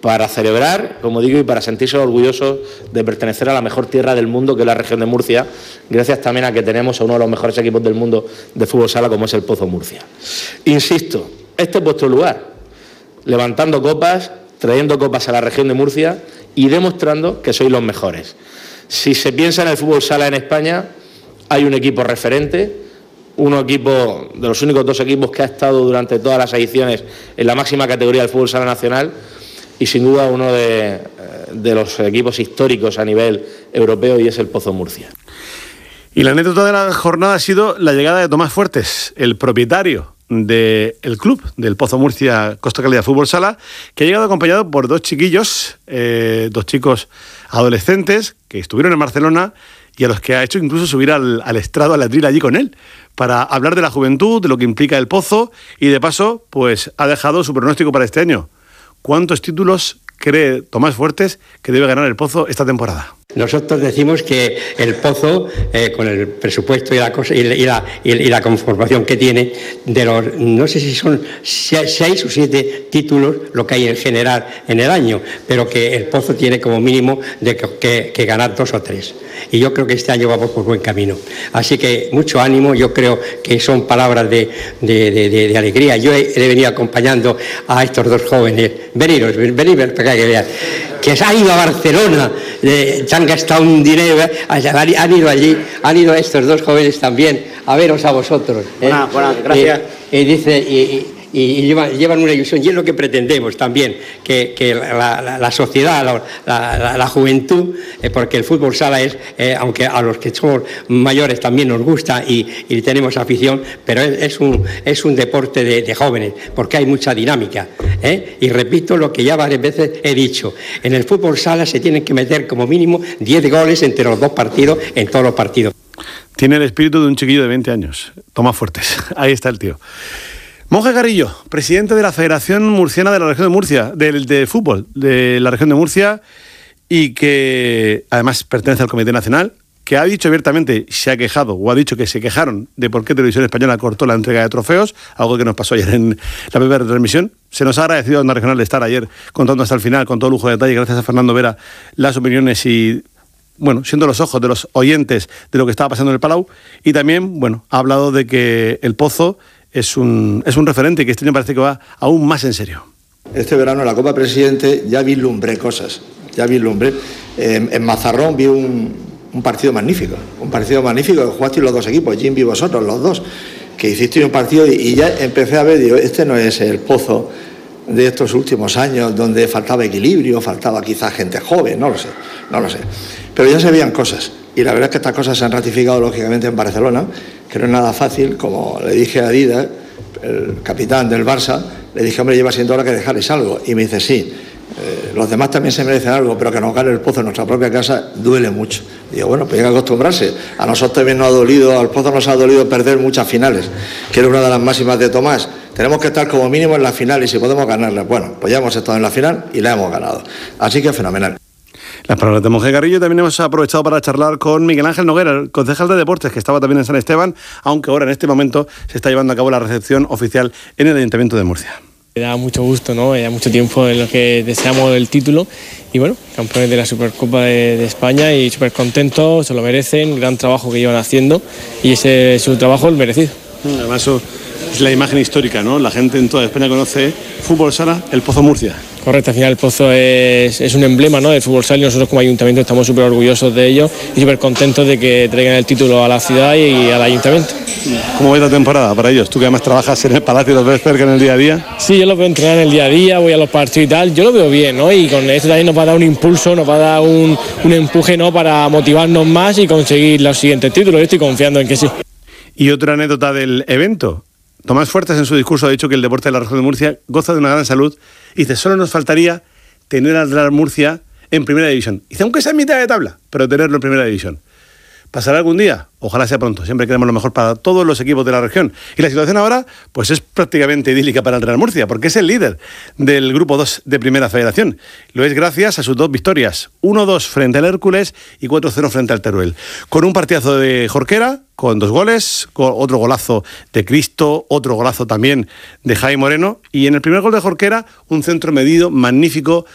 para celebrar, como digo, y para sentirse orgullosos de pertenecer a la mejor tierra del mundo, que es la región de Murcia, gracias también a que tenemos a uno de los mejores equipos del mundo de fútbol sala, como es el Pozo Murcia. Insisto, este es vuestro lugar, levantando copas, trayendo copas a la región de Murcia y demostrando que sois los mejores. Si se piensa en el fútbol sala en España, hay un equipo referente, un equipo de los únicos 2 equipos que ha estado durante todas las ediciones en la máxima categoría del fútbol sala nacional, y sin duda uno de los equipos históricos a nivel europeo, y es el Pozo Murcia. Y la anécdota de la jornada ha sido la llegada de Tomás Fuertes, el propietario del club del Pozo Murcia Costa Calidad Fútbol Sala, que ha llegado acompañado por 2 chiquillos, 2 chicos adolescentes que estuvieron en Barcelona y a los que ha hecho incluso subir al estrado, al atril allí con él, para hablar de la juventud, de lo que implica el Pozo, y de paso pues ha dejado su pronóstico para este año. ¿Cuántos títulos cree Tomás Fuertes que debe ganar el Pozo esta temporada? Nosotros decimos que el Pozo, con el presupuesto y la conformación que tiene, de los, no sé si son 6 o 7 títulos lo que hay en general en el año, pero que el Pozo tiene como mínimo que ganar 2 o 3. Y yo creo que este año vamos por buen camino. Así que mucho ánimo, yo creo que son palabras de alegría. Yo he venido acompañando a estos 2 jóvenes. Venid para acá que vean. Que han ido a Barcelona, se han gastado un dinero, han ido allí, han ido estos 2 jóvenes también a veros a vosotros. Bueno, gracias. Y llevan una ilusión, y es lo que pretendemos también, que la sociedad, la juventud, porque el fútbol sala es, aunque a los que somos mayores también nos gusta y tenemos afición, pero es un deporte de jóvenes, porque hay mucha dinámica. Y repito lo que ya varias veces he dicho, en el fútbol sala se tienen que meter como mínimo 10 goles entre los 2 partidos, en todos los partidos. Tiene el espíritu de un chiquillo de 20 años, Tomás Fuertes, ahí está el tío. Monje Carrillo, presidente de la Federación Murciana de la Región de Murcia, de fútbol de la Región de Murcia, y que además pertenece al Comité Nacional, que ha dicho abiertamente, se ha quejado, o ha dicho que se quejaron de por qué Televisión Española cortó la entrega de trofeos, algo que nos pasó ayer en la primera retransmisión. Se nos ha agradecido a Onda Regional de estar ayer contando hasta el final, con todo lujo de detalle, gracias a Fernando Vera, las opiniones y, bueno, siendo los ojos de los oyentes de lo que estaba pasando en el Palau. Y también, bueno, ha hablado de que el Pozo es un referente y que este año parece que va aún más en serio. Este verano en la Copa Presidente ya vislumbré cosas, En Mazarrón vi un partido magnífico, que jugasteis los 2 equipos, Jimmy y vosotros, los 2, que hicisteis un partido y ya empecé a ver, digo, este no es el Pozo de estos últimos años donde faltaba equilibrio, faltaba quizás gente joven, no lo sé. Pero ya se veían cosas. Y la verdad es que estas cosas se han ratificado lógicamente en Barcelona, que no es nada fácil, como le dije a Adidas, el capitán del Barça, le dije, hombre, lleva siendo hora que dejares algo. Y me dice, sí, los demás también se merecen algo, pero que nos gane el Pozo en nuestra propia casa duele mucho. Y digo, bueno, pues hay que acostumbrarse. A nosotros también nos ha dolido, al Pozo nos ha dolido perder muchas finales, que era una de las máximas de Tomás. Tenemos que estar como mínimo en la final y si podemos ganarla. Bueno, pues ya hemos estado en la final y la hemos ganado. Así que fenomenal. Las palabras de Monje Carrillo. También hemos aprovechado para charlar con Miguel Ángel Noguera, el concejal de Deportes, que estaba también en San Esteban, aunque ahora en este momento se está llevando a cabo la recepción oficial en el Ayuntamiento de Murcia. Me da mucho gusto, ¿no? Ya mucho tiempo en lo que deseamos el título y bueno, campeones de la Supercopa de España y súper contentos, se lo merecen, gran trabajo que llevan haciendo y ese es su trabajo el merecido. Además eso es la imagen histórica, ¿no? La gente en toda España conoce fútbol sala, el Pozo Murcia. Correcto, al final el Pozo es un emblema, ¿no?, del fútbol sala y nosotros como ayuntamiento estamos súper orgullosos de ello y súper contentos de que traigan el título a la ciudad y al ayuntamiento. ¿Cómo ves la temporada para ellos? Tú que además trabajas en el Palacio, los ves cerca en el día a día. Sí, yo los veo entrenar en el día a día, voy a los partidos y tal, yo lo veo bien, ¿no? Y con esto también nos va a dar un impulso, nos va a dar un empuje, ¿no?, para motivarnos más y conseguir los siguientes títulos. Yo estoy confiando en que sí. Y otra anécdota del evento. Tomás Fuertes en su discurso ha dicho que el deporte de la región de Murcia goza de una gran salud y dice, solo nos faltaría tener al Real Murcia en primera división. Dice, aunque sea en mitad de tabla, pero tenerlo en primera división. ¿Pasará algún día? Ojalá sea pronto. Siempre queremos lo mejor para todos los equipos de la región. Y la situación ahora, pues es prácticamente idílica para el Real Murcia, porque es el líder del Grupo 2 de Primera Federación. Lo es gracias a sus 2 victorias. 1-2 frente al Hércules y 4-0 frente al Teruel. Con un partidazo de Jorquera, con 2 goles, con otro golazo de Cristo, otro golazo también de Jaime Moreno. Y en el primer gol de Jorquera, un centro medido magnífico